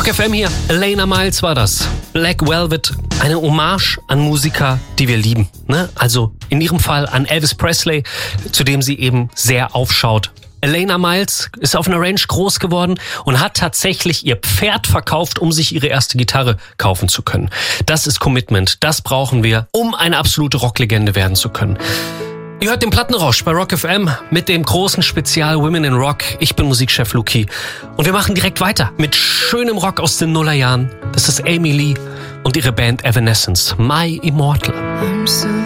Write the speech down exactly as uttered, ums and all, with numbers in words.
Rock F M hier, Elena Miles war das. Black Velvet, eine Hommage an Musiker, die wir lieben. Ne? Also in ihrem Fall an Elvis Presley, zu dem sie eben sehr aufschaut. Elena Miles ist auf einer Ranch groß geworden und hat tatsächlich ihr Pferd verkauft, um sich ihre erste Gitarre kaufen zu können. Das ist Commitment, das brauchen wir, um eine absolute Rocklegende werden zu können. Ihr hört den Plattenrausch bei Rock F M mit dem großen Spezial Women in Rock. Ich bin Musikchef Luki und wir machen direkt weiter mit schönem Rock aus den Nullerjahren. Das ist Amy Lee und ihre Band Evanescence, My Immortal.